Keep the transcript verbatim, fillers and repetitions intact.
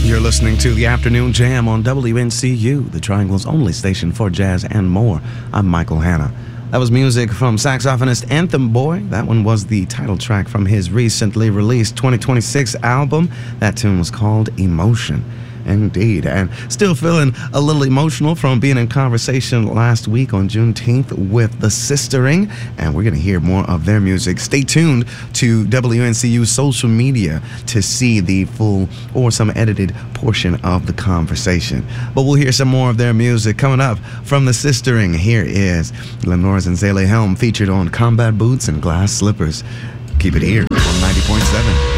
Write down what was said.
You're listening to the Afternoon Jam on W N C U, the Triangle's only station for jazz and more. I'm Michael Hanna. That was music from saxophonist Anthem Boy. That one was the title track from his recently released twenty twenty-six album. That tune was called Emotion. Indeed, and still feeling a little emotional from being in conversation last week on Juneteenth with the Sistering, and we're going to hear more of their music. Stay tuned to W N C U's social media to see the full or some edited portion of the conversation. But we'll hear some more of their music coming up from the Sistering. Here is Lenore Zenzele Helm featured on Combat Boots and Glass Slippers. Keep it here on ninety point seven.